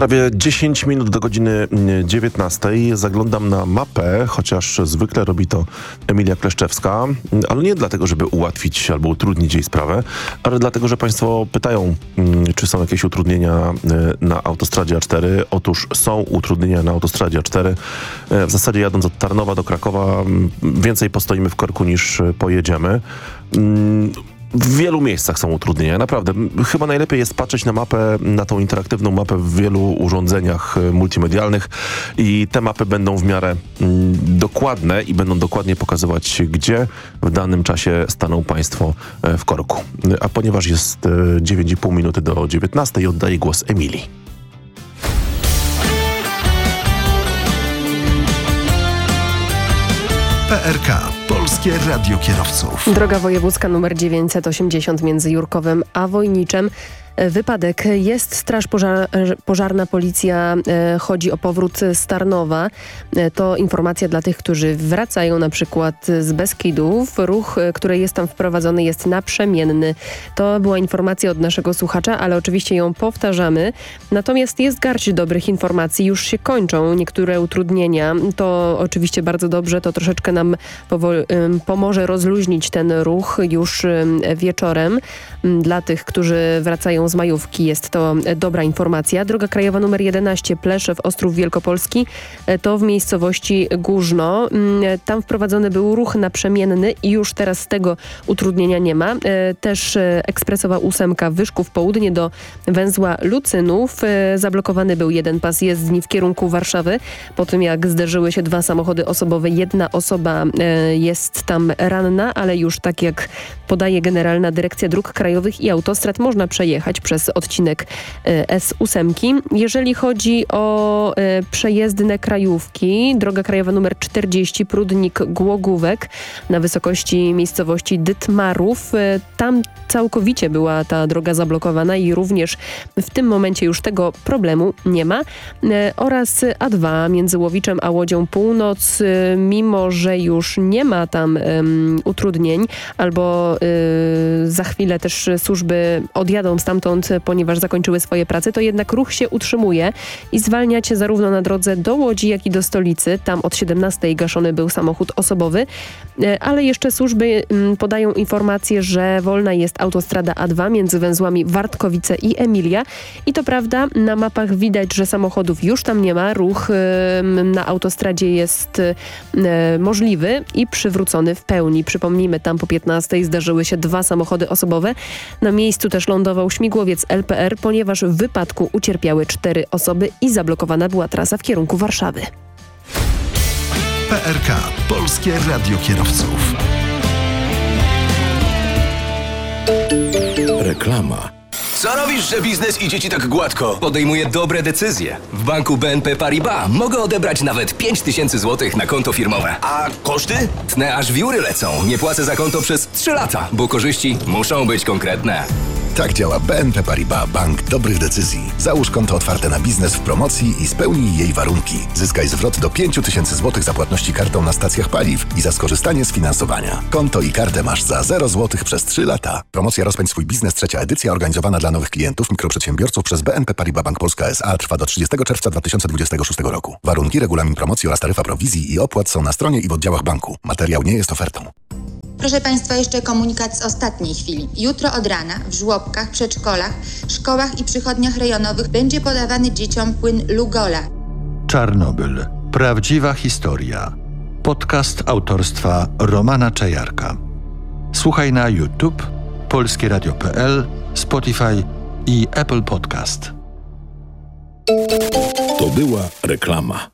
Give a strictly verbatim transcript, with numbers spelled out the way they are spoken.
Prawie dziesięć minut do godziny dziewiętnastej. Zaglądam na mapę, chociaż zwykle robi to Emilia Kleszczewska, ale nie dlatego, żeby ułatwić albo utrudnić jej sprawę, ale dlatego, że Państwo pytają, czy są jakieś utrudnienia na autostradzie A cztery. Otóż są utrudnienia na autostradzie A cztery. W zasadzie jadąc od Tarnowa do Krakowa więcej postoimy w korku niż pojedziemy. W wielu miejscach są utrudnienia, naprawdę. Chyba najlepiej jest patrzeć na mapę, na tą interaktywną mapę w wielu urządzeniach multimedialnych i te mapy będą w miarę mm, dokładne i będą dokładnie pokazywać, gdzie w danym czasie staną Państwo w korku. A ponieważ jest dziewięć i pół minuty do dziewiętnastej, oddaję głos Emilii. P R K. Polskie Radio Kierowców. Droga wojewódzka nr dziewięćset osiemdziesiąt między Jurkowem a Wojniczem. Wypadek. Jest straż pożar, pożarna, policja. E, chodzi o powrót z Tarnowa. E, to informacja dla tych, którzy wracają na przykład z Beskidów. Ruch, który jest tam wprowadzony, jest naprzemienny. To była informacja od naszego słuchacza, ale oczywiście ją powtarzamy. Natomiast jest garść dobrych informacji. Już się kończą niektóre utrudnienia. To oczywiście bardzo dobrze. To troszeczkę nam powol- pomoże rozluźnić ten ruch już wieczorem. Dla tych, którzy wracają z majówki, jest to dobra informacja. Droga krajowa numer jedenaście, Pleszew, Ostrów Wielkopolski, to w miejscowości Górzno. Tam wprowadzony był ruch naprzemienny i już teraz tego utrudnienia nie ma. Też ekspresowa ósemka Wyszków Południe do węzła Lucynów. Zablokowany był jeden pas jezdni w kierunku Warszawy. Po tym jak zderzyły się dwa samochody osobowe, jedna osoba jest tam ranna, ale już tak jak podaje Generalna Dyrekcja Dróg Krajowych i Autostrad, można przejechać przez odcinek S osiem. Jeżeli chodzi o e, przejezdne krajówki, droga krajowa numer czterdzieści, Prudnik-Głogówek na wysokości miejscowości Dytmarów. E, tam całkowicie była ta droga zablokowana i również w tym momencie już tego problemu nie ma. E, oraz A dwa między Łowiczem a Łodzią Północ, e, mimo że już nie ma tam e, utrudnień, albo e, za chwilę też służby odjadą stamtąd, ponieważ zakończyły swoje prace, to jednak ruch się utrzymuje i zwalniać zarówno na drodze do Łodzi, jak i do stolicy. Tam od siedemnastej gaszony był samochód osobowy, ale jeszcze służby podają informację, że wolna jest autostrada A dwa między węzłami Wartkowice i Emilia. I to prawda, na mapach widać, że samochodów już tam nie ma. Ruch na autostradzie jest możliwy i przywrócony w pełni. Przypomnijmy, tam po piętnastej zdarzyły się dwa samochody osobowe. Na miejscu też lądował śmigłowiec L P R, ponieważ w wypadku ucierpiały cztery osoby i zablokowana była trasa w kierunku Warszawy. P R K. Polskie Radio Kierowców. Reklama. Co robisz, że biznes idzie ci tak gładko? Podejmuję dobre decyzje. W banku B N P Paribas mogę odebrać nawet pięć tysięcy złotych na konto firmowe. A koszty? Tnę aż wióry lecą. Nie płacę za konto przez trzy lata, bo korzyści muszą być konkretne. Tak działa B N P Paribas, bank dobrych decyzji. Załóż konto otwarte na biznes w promocji i spełnij jej warunki. Zyskaj zwrot do pięć tysięcy złotych za płatności kartą na stacjach paliw i za skorzystanie z finansowania. Konto i kartę masz za zero złotych przez trzy lata. Promocja Rozpędź swój biznes, trzecia edycja, organizowana dla nowych klientów, mikroprzedsiębiorców przez B N P Paribas Bank Polska S A, trwa do trzydziestego czerwca dwa tysiące dwudziestego szóstego roku. Warunki, regulamin promocji oraz taryfa prowizji i opłat są na stronie i w oddziałach banku. Materiał nie jest ofertą. Proszę Państwa, jeszcze komunikat z ostatniej chwili. Jutro od rana w żłobkach, przedszkolach, szkołach i przychodniach rejonowych będzie podawany dzieciom płyn Lugola. Czarnobyl. Prawdziwa historia. Podcast autorstwa Romana Czajarka. Słuchaj na YouTube, polskie radio kropka p l, Spotify i Apple Podcast. To była reklama.